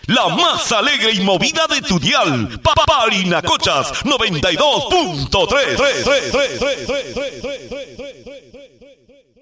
la más alegre y movida de tu dial. Parinacochas 92.3.